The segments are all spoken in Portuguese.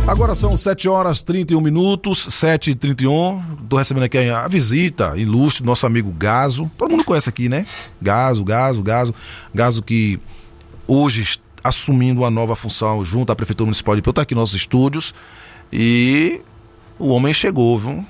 Agora são 7h31, 7h31. Tô recebendo aqui a visita ilustre do nosso amigo Gazo. Todo mundo conhece aqui, né? Gazo que hoje assumindo uma nova função junto à Prefeitura Municipal de Peu, tá aqui nos nossos estúdios. E o homem chegou, viu?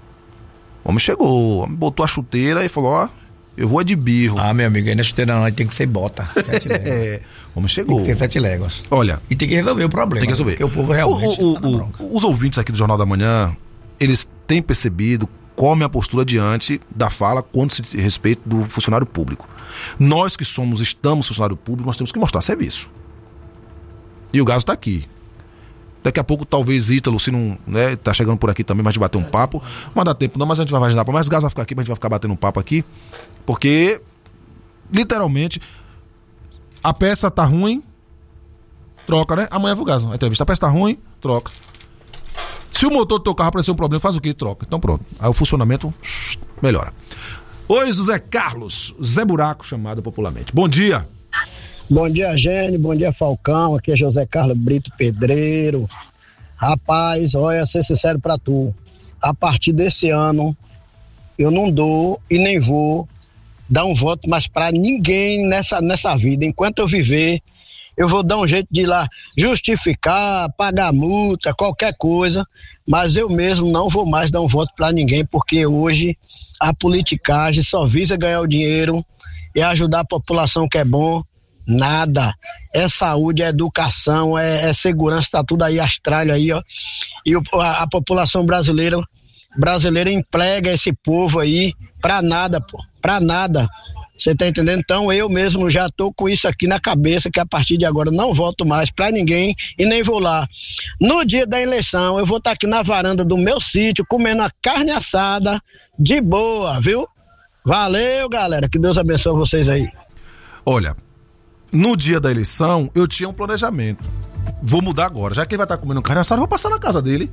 O homem chegou, botou a chuteira e falou, ó, eu vou de birro. Ah, meu amigo, aí na chuteira não, aí tem que ser bota, 7 léguas. O homem chegou. Tem que ser 7 léguas. Olha. E tem que resolver o problema. Tem que resolver. Porque o povo realmente tá na bronca. Os ouvintes aqui do Jornal da Manhã, eles têm percebido qual é a minha postura diante da fala quando se respeita do funcionário público. Nós que estamos funcionário público, nós temos que mostrar serviço. E o Gazo tá aqui. Daqui a pouco, talvez Ítalo, se não, né, tá chegando por aqui também, mas de bater um papo. Mas dá tempo não, mas a gente vai agendar. Mas o Gazo vai ficar aqui, mas a gente vai ficar batendo um papo aqui. Porque, literalmente, a peça tá ruim, troca, né? Amanhã vai o Gazo. A entrevista, a peça tá ruim, troca. Se o motor do teu carro aparecer um problema, faz o quê? Troca. Então pronto. Aí o funcionamento melhora. Oi, José Carlos, Zé Buraco, chamado popularmente. Bom dia. Bom dia, Gênio, bom dia, Falcão, aqui é José Carlos Brito Pedreiro. Rapaz, olha, ser sincero pra tu, a partir desse ano eu não dou e nem vou dar um voto mais pra ninguém nessa vida. Enquanto eu viver, eu vou dar um jeito de ir lá justificar, pagar multa, qualquer coisa, mas eu mesmo não vou mais dar um voto pra ninguém, porque hoje a politicagem só visa ganhar o dinheiro e ajudar a população que é bom. Nada, é saúde, é educação, é segurança, tá tudo aí, astralho aí, ó. E a população brasileira emprega esse povo aí pra nada, pô, pra nada. Você tá entendendo? Então eu mesmo já tô com isso aqui na cabeça, que a partir de agora não voto mais pra ninguém e nem vou lá. No dia da eleição eu vou estar aqui na varanda do meu sítio comendo a carne assada de boa, viu? Valeu, galera, que Deus abençoe vocês aí. Olha, no dia da eleição, eu tinha um planejamento. Vou mudar agora. Já que ele vai estar comendo carne assada, eu vou passar na casa dele.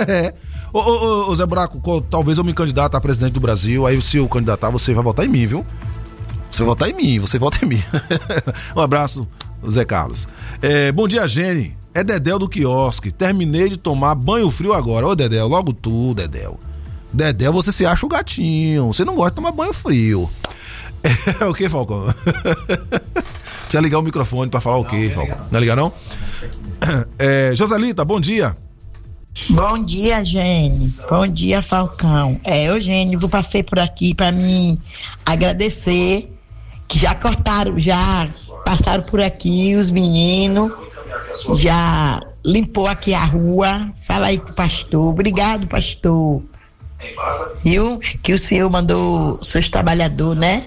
Ô Zé Buraco, talvez eu me candidate a presidente do Brasil. Aí se eu candidatar, você vai votar em mim, viu? Você vota em mim. Um abraço, Zé Carlos. Bom dia, Gene. É Dedéu do quiosque. Terminei de tomar banho frio agora. Ô, Dedéu, logo tu, Dedéu. Dedéu, você se acha o gatinho. Você não gosta de tomar banho frio. É o que, Falcão? Você ia ligar o microfone pra falar o quê, Falcão? Não é ligar, não? Joselita, bom dia. Bom dia, Gene. Bom dia, Falcão. Eugênio, eu passei por aqui pra mim agradecer que já passaram por aqui os meninos, já limpou aqui a rua. Fala aí com o pastor. Obrigado, pastor. Viu? Que o senhor mandou seus trabalhadores, né?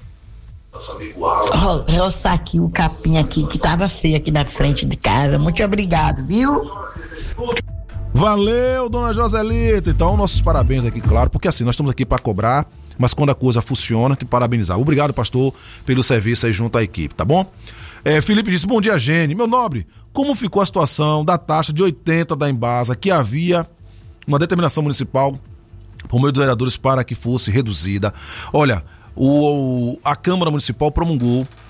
Roçar aqui o capim aqui que tava feio aqui na frente de casa. Muito obrigado, viu? Valeu, dona Joselita. Então, nossos parabéns aqui, claro, porque assim, nós estamos aqui para cobrar, mas quando a coisa funciona, tem que parabenizar. Obrigado, pastor, pelo serviço aí junto à equipe, tá bom? Felipe disse, bom dia, Gene. Meu nobre, como ficou a situação da taxa de 80 da Embasa, que havia uma determinação municipal por meio dos vereadores para que fosse reduzida? Olha, a Câmara Municipal promulgou